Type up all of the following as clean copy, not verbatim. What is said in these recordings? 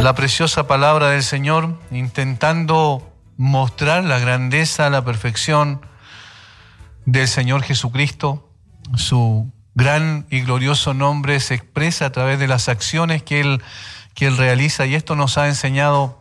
la preciosa palabra del Señor, intentando mostrar la grandeza, la perfección del Señor Jesucristo. Su gran y glorioso nombre se expresa a través de las acciones que Él realiza, y esto nos ha enseñado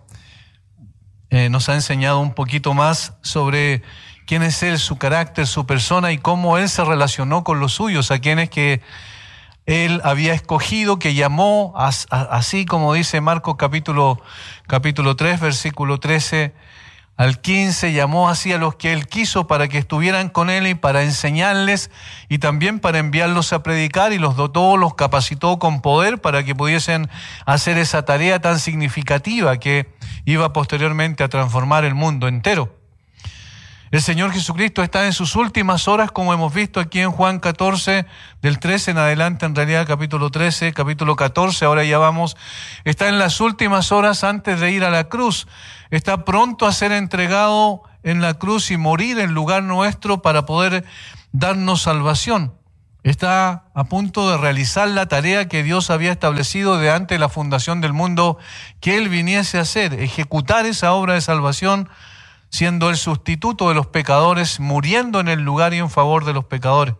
un poquito más sobre quién es Él, su carácter, su persona y cómo Él se relacionó con los suyos, a quienes que Él había escogido, que llamó, así como dice Marcos capítulo 3, versículo 13 al 15, llamó así a los que Él quiso para que estuvieran con Él y para enseñarles y también para enviarlos a predicar, y los dotó, los capacitó con poder para que pudiesen hacer esa tarea tan significativa que iba posteriormente a transformar el mundo entero. El Señor Jesucristo está en sus últimas horas, como hemos visto aquí en Juan 14, del 13 en adelante, en realidad capítulo 13, capítulo 14, ahora ya vamos, está en las últimas horas antes de ir a la cruz. Está pronto a ser entregado en la cruz y morir en lugar nuestro para poder darnos salvación. Está a punto de realizar la tarea que Dios había establecido de antes de la fundación del mundo, que Él viniese a hacer, ejecutar esa obra de salvación, siendo el sustituto de los pecadores, muriendo en el lugar y en favor de los pecadores.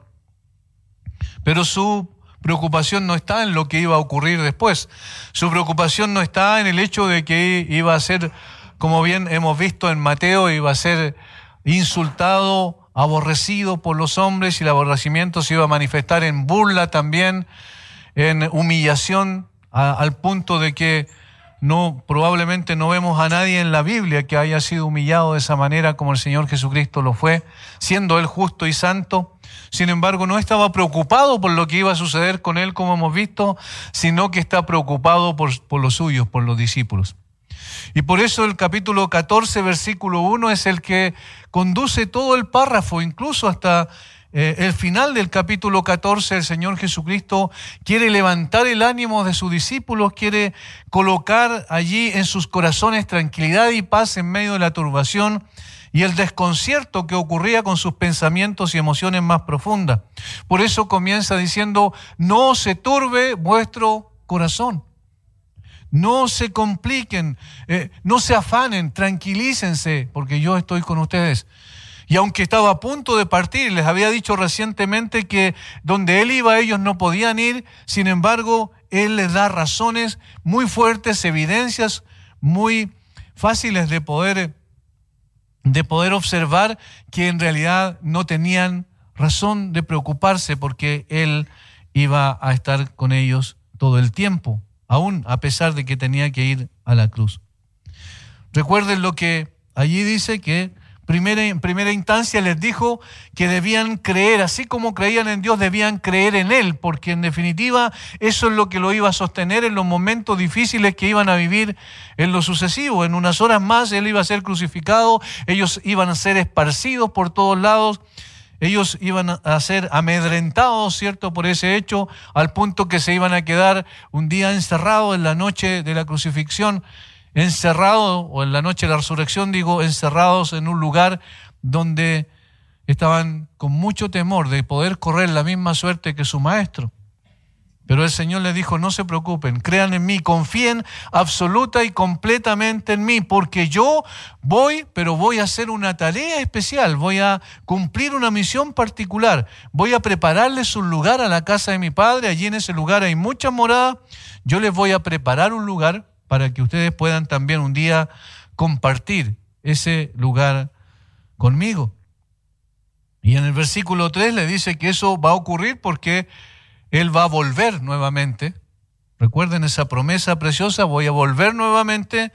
Pero su preocupación no está en lo que iba a ocurrir después. Su preocupación no está en el hecho de que iba a ser, como bien hemos visto en Mateo, iba a ser insultado, aborrecido por los hombres, y el aborrecimiento se iba a manifestar en burla también, en humillación, al punto de que probablemente no vemos a nadie en la Biblia que haya sido humillado de esa manera como el Señor Jesucristo lo fue, siendo Él justo y santo. Sin embargo, no estaba preocupado por lo que iba a suceder con Él, como hemos visto, sino que está preocupado por los suyos, por los discípulos. Y por eso el capítulo 14, versículo 1, es el que conduce todo el párrafo, incluso hasta el final del capítulo 14. El Señor Jesucristo quiere levantar el ánimo de sus discípulos, quiere colocar allí en sus corazones tranquilidad y paz en medio de la turbación y el desconcierto que ocurría con sus pensamientos y emociones más profundas. Por eso comienza diciendo: no se turbe vuestro corazón. No se compliquen, no se afanen, tranquilícense, porque yo estoy con ustedes. Y aunque estaba a punto de partir, les había dicho recientemente que donde Él iba ellos no podían ir, sin embargo, Él les da razones muy fuertes, evidencias muy fáciles de poder observar que en realidad no tenían razón de preocuparse, porque Él iba a estar con ellos todo el tiempo, aún a pesar de que tenía que ir a la cruz. Recuerden lo que allí dice, que en primera instancia les dijo que debían creer, así como creían en Dios, debían creer en Él, porque en definitiva eso es lo que lo iba a sostener en los momentos difíciles que iban a vivir en lo sucesivo. En unas horas más Él iba a ser crucificado, ellos iban a ser esparcidos por todos lados, ellos iban a ser amedrentados, ¿cierto?, por ese hecho, al punto que se iban a quedar un día encerrados en la noche de la crucifixión, encerrados, o en la noche de la resurrección, encerrados en un lugar donde estaban con mucho temor de poder correr la misma suerte que su maestro. Pero el Señor les dijo: no se preocupen, crean en mí, confíen absoluta y completamente en mí, porque yo voy a hacer una tarea especial, voy a cumplir una misión particular, voy a prepararles un lugar a la casa de mi Padre, allí en ese lugar hay muchas moradas, yo les voy a preparar un lugar para que ustedes puedan también un día compartir ese lugar conmigo. Y en el versículo 3 le dice que eso va a ocurrir porque Él va a volver nuevamente. Recuerden esa promesa preciosa: voy a volver nuevamente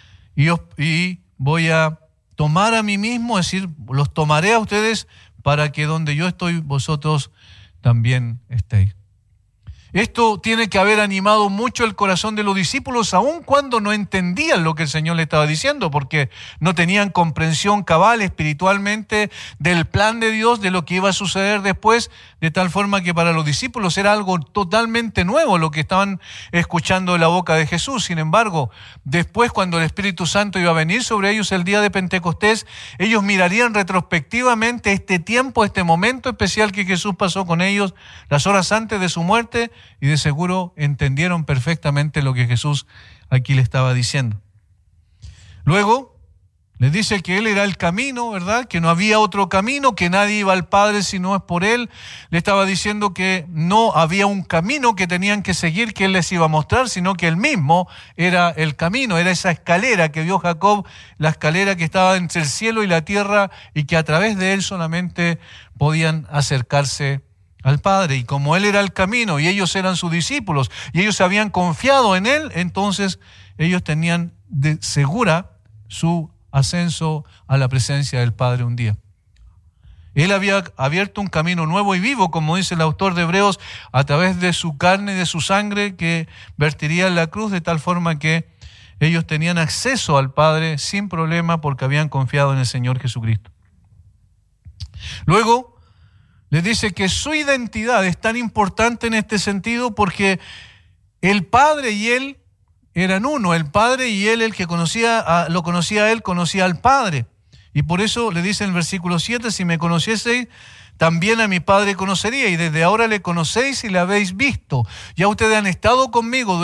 y voy a tomar a mí mismo, es decir, los tomaré a ustedes para que donde yo estoy, vosotros también estéis. Esto tiene que haber animado mucho el corazón de los discípulos, aun cuando no entendían lo que el Señor le estaba diciendo, porque no tenían comprensión cabal espiritualmente del plan de Dios, de lo que iba a suceder después, de tal forma que para los discípulos era algo totalmente nuevo lo que estaban escuchando de la boca de Jesús. Sin embargo, después, cuando el Espíritu Santo iba a venir sobre ellos el día de Pentecostés, ellos mirarían retrospectivamente este tiempo, este momento especial que Jesús pasó con ellos, las horas antes de su muerte, y de seguro entendieron perfectamente lo que Jesús aquí le estaba diciendo. Luego les dice que Él era el camino, ¿verdad? Que no había otro camino, que nadie iba al Padre si no es por Él. Le estaba diciendo que no había un camino que tenían que seguir, que Él les iba a mostrar, sino que Él mismo era el camino, era esa escalera que vio Jacob, la escalera que estaba entre el cielo y la tierra y que a través de Él solamente podían acercarse al Padre. Y como Él era el camino y ellos eran sus discípulos y ellos habían confiado en Él, entonces ellos tenían de segura su ascenso a la presencia del Padre un día. Él había abierto un camino nuevo y vivo, como dice el autor de Hebreos, a través de su carne y de su sangre que vertiría en la cruz, de tal forma que ellos tenían acceso al Padre sin problema porque habían confiado en el Señor Jesucristo. Luego les dice que su identidad es tan importante en este sentido porque el Padre y Él eran uno. El Padre y Él, el que lo conocía a Él, conocía al Padre. Y por eso le dice en el versículo 7, si me conocieseis, también a mi Padre conocería. Y desde ahora le conocéis y le habéis visto. Ya ustedes han estado conmigo